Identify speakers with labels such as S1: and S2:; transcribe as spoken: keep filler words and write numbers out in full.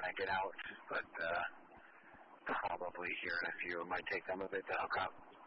S1: when I get out, but uh, probably here in a few. It might take them a bit to hook up.